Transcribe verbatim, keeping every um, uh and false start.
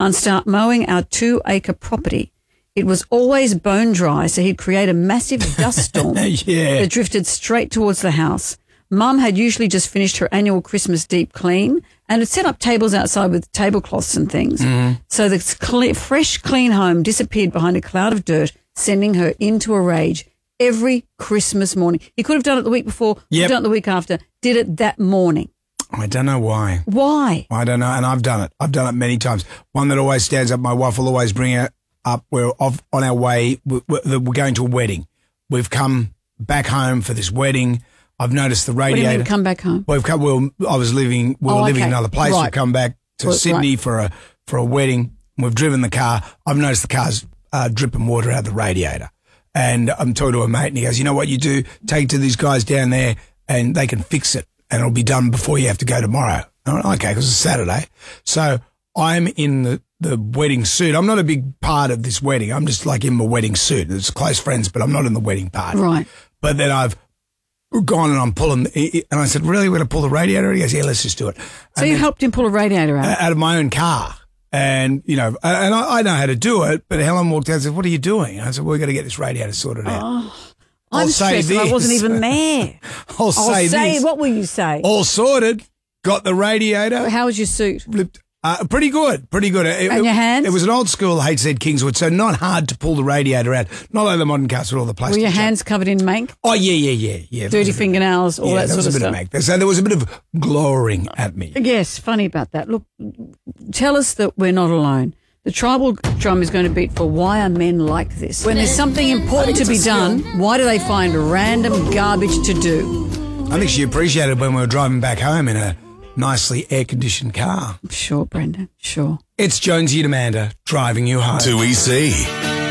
on start mowing our two-acre property. It was always bone dry, so he'd create a massive dust storm yeah. that drifted straight towards the house. Mum had usually just finished her annual Christmas deep clean and had set up tables outside with tablecloths and things. Mm. So the cle- fresh, clean home disappeared behind a cloud of dirt, sending her into a rage every Christmas morning. He could have done it the week before, could Yep. have done it the week after, did it that morning. I don't know why. Why? I don't know, and I've done it. I've done it many times. One that always stands up, my wife will always bring it up. We're off on our way. We're, we're going to a wedding. We've come back home for this wedding. I've noticed the radiator. What do you mean come back home? We've come. Well, I was living. We Oh, were living okay. in another place. Right. We've come back to Well, Sydney right. for a for a wedding. We've driven the car. I've noticed the car's uh, dripping water out the radiator, and I'm talking to a mate, and he goes, "You know what you do? Take it to these guys down there, and they can fix it, and it'll be done before you have to go tomorrow." I went, okay, because it's Saturday. So I'm in the the wedding suit. I'm not a big part of this wedding. I'm just like in my wedding suit. It's close friends, but I'm not in the wedding party. Right. But then I've gone and I'm pulling, and I said, really, we're going to pull the radiator? He goes, yeah, let's just do it. So And you then- helped him pull a radiator out? out of my own car. And, you know, and I, I know how to do it, but Helen walked out and said, what are you doing? I said, we're going to get this radiator sorted out. Oh, I'll I'm say stressed. I this. wasn't even there. I'll I'll say, say, this. what will you say? All sorted, got the radiator. How was your suit? Flipped. Uh, pretty good, pretty good. It, And your hands? It was an old school H Z Kingswood, so not hard to pull the radiator out. Not like the modern cars with all the Were plastic. your junk. hands covered in mank? Oh, yeah, yeah, yeah. yeah. There was Dirty a bit- fingernails, all yeah, that there sort was of a bit stuff? of make. So there was a bit of glowering at me. Yes, funny about that. Look, tell us that we're not alone. The tribal drum is going to beat for why are men like this? When there's something important to be done, why do they find random garbage to do? I think she appreciated when we were driving back home in a nicely air-conditioned car. Sure, Brendan, sure. It's Jonesy and Amanda driving you home. two E C.